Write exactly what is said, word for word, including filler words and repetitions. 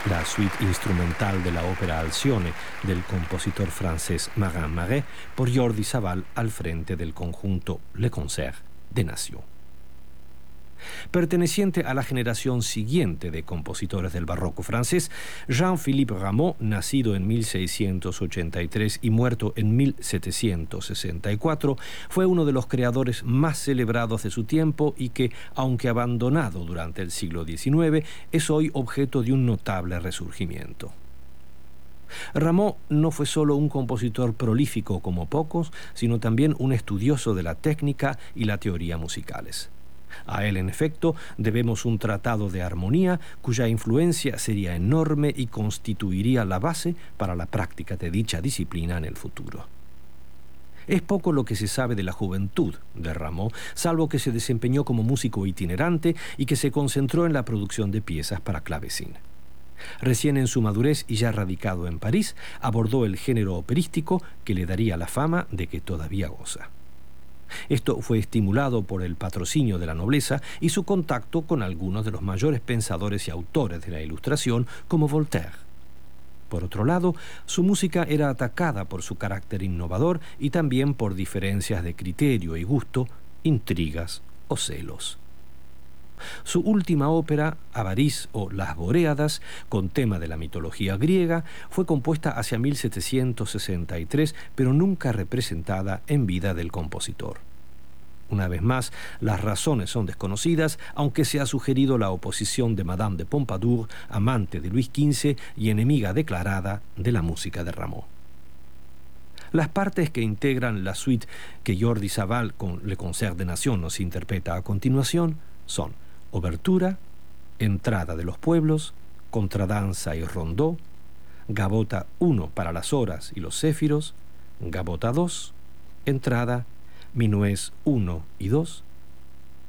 la suite instrumental de la ópera Alcione del compositor francés Marin Marais, por Jordi Savall al frente del conjunto Le Concert des Nations. Perteneciente a la generación siguiente de compositores del barroco francés, Jean-Philippe Rameau, nacido en mil seiscientos ochenta y tres y muerto en mil setecientos sesenta y cuatro, fue uno de los creadores más celebrados de su tiempo y que, aunque abandonado durante el siglo diecinueve, es hoy objeto de un notable resurgimiento. Rameau no fue solo un compositor prolífico como pocos, sino también un estudioso de la técnica y la teoría musicales. A él, en efecto, debemos un tratado de armonía cuya influencia sería enorme y constituiría la base para la práctica de dicha disciplina en el futuro. Es poco lo que se sabe de la juventud de Rameau, salvo que se desempeñó como músico itinerante y que se concentró en la producción de piezas para clavecín. Recién en su madurez y ya radicado en París, abordó el género operístico que le daría la fama de que todavía goza. Esto fue estimulado por el patrocinio de la nobleza y su contacto con algunos de los mayores pensadores y autores de la Ilustración, como Voltaire. Por otro lado, su música era atacada por su carácter innovador y también por diferencias de criterio y gusto, intrigas o celos. Su última ópera, Avarís o Las Boréadas, con tema de la mitología griega, fue compuesta hacia mil setecientos sesenta y tres, pero nunca representada en vida del compositor. Una vez más, las razones son desconocidas, aunque se ha sugerido la oposición de Madame de Pompadour, amante de Luis quince y enemiga declarada de la música de Rameau. Las partes que integran la suite que Jordi Savall con Le Concert des Nations nos interpreta a continuación son Obertura, Entrada de los Pueblos, Contradanza y Rondó, Gabota uno para las horas y los céfiros, Gabota dos, Entrada, Minués uno y dos,